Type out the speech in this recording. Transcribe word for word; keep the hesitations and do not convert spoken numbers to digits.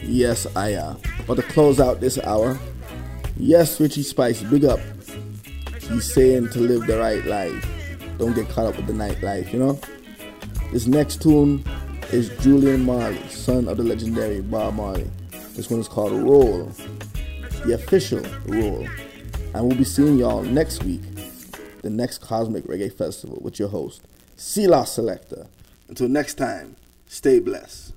Yes, I am. But to close out this hour, yes, Richie Spice, big up. He's saying to live the right life. Don't get caught up with the nightlife, you know? This next tune is Julian Marley, son of the legendary Bob Marley. This one is called Roll, the official Roll. And we'll be seeing y'all next week, the next Cosmic Reggae Festival with your host, C-Law Selector. Until next time, stay blessed.